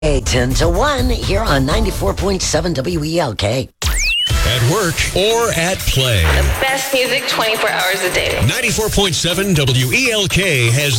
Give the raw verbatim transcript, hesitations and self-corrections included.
ten to one here on ninety-four point seven W E L K. At work or at play. The best music twenty-four hours a day. ninety-four point seven W E L K has